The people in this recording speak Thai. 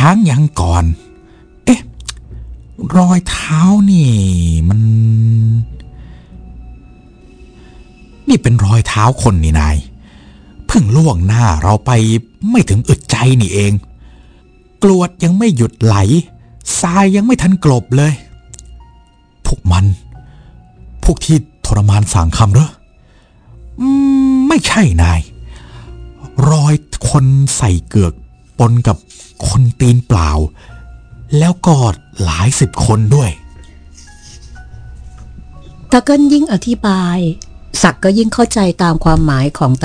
ช้างยังก่อนเอ๊ะรอยเท้านี่นี่เป็นรอยเท้าคนนี่นายเพิ่งล่วงหน้าเราไปไม่ถึงอึดใจนี่เองกรวดยังไม่หยุดไหลทรายยังไม่ทันกลบเลยพวกที่ทรมานสางคำเหรอไม่ใช่นายรอยคนใส่เกือกปนกับคนตีนเปล่าแล้วก็หลายสิบคนด้วยตะเกิลยิ่งอธิบายศักดิ์ก็ยิ่งเข้าใจตามความหมายของ